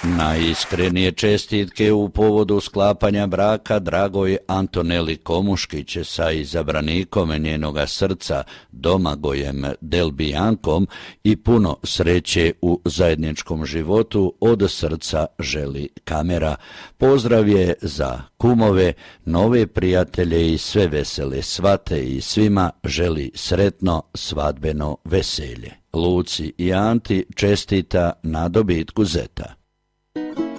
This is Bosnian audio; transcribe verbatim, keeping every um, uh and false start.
Najiskrenije čestitke u povodu sklapanja braka dragoj Antoneli Komuškić sa izabranikom njenoga srca Domagojem Delbijankom i puno sreće u zajedničkom životu od srca želi kamera. Pozdrav je za kumove, nove prijatelje i sve vesele svate i svima želi sretno svadbeno veselje. Luci i Anti čestita na dobitku zeta.